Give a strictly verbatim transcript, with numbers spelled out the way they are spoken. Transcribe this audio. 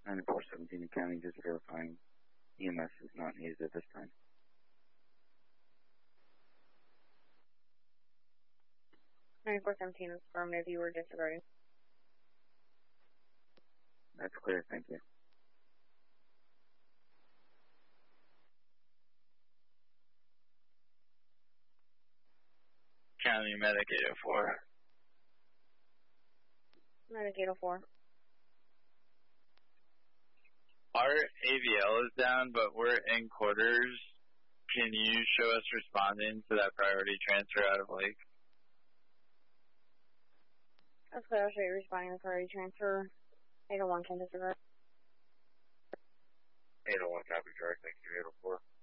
nine four seventeen County, just verifying E M S is not needed at this time. nine four seventeen is affirmative, you were disregarding. That's clear, thank you. County Medic eight oh four. Medic eight oh four. Our A V L is down, but we're in quarters. Can you show us responding to that priority transfer out of Lake? That's clear, I'll show you responding to priority transfer. eight oh one can disregard. eight oh one copy, direct, thank you, eight oh four.